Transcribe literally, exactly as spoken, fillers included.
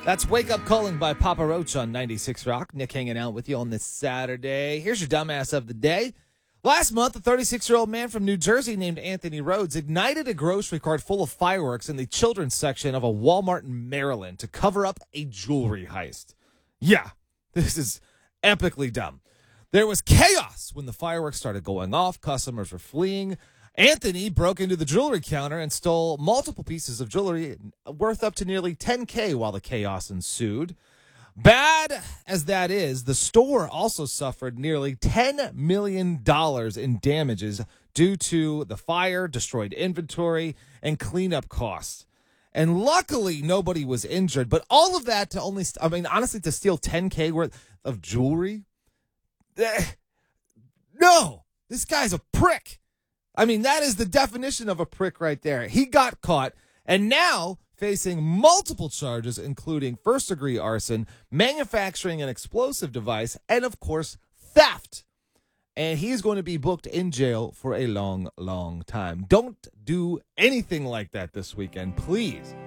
That's Wake Up Calling by Papa Roach on ninety-six Rock. Nick hanging out with you on this Saturday. Here's your dumbass of the day. Last month, a thirty-six-year-old man from New Jersey named Anthony Rhodes ignited a grocery cart full of fireworks in the children's section of a Walmart in Maryland to cover up a jewelry heist. Yeah, this is epically dumb. There was chaos when the fireworks started going off. Customers were fleeing. Anthony broke into the jewelry counter and stole multiple pieces of jewelry worth up to nearly ten K while the chaos ensued. Bad as that is, the store also suffered nearly ten million dollars in damages due to the fire, destroyed inventory, and cleanup costs. And luckily, nobody was injured. But all of that to only, I mean, honestly, to steal ten K worth of jewelry? Eh, no, this guy's a prick. I mean, that is the definition of a prick right there. He got caught and now facing multiple charges, including first-degree arson, manufacturing an explosive device, and, of course, theft. And he's going to be booked in jail for a long, long time. Don't do anything like that this weekend, please.